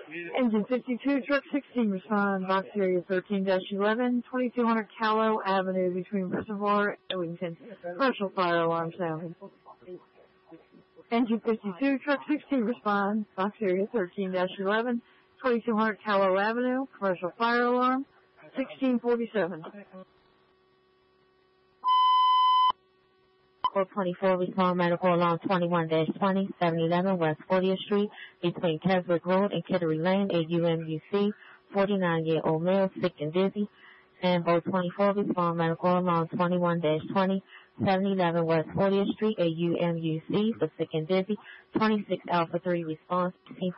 Engine 52, truck 16, respond, box area 13-11, 2200 Callow Avenue between Reservoir and Wington. Commercial fire alarm sounding. Engine 52, truck 16, respond, box area 13-11, 2200 Callow Avenue, commercial fire alarm, 1647. 424, respond medical alarm 21-20, 711 West 40th Street, between Keswick Road and Kittery Lane, AUMUC, 49-year-old male, sick and dizzy. Sambo 24, respond medical alarm 21-20, 711 West 40th Street, AUMUC, for sick and dizzy. 26 Alpha 3, response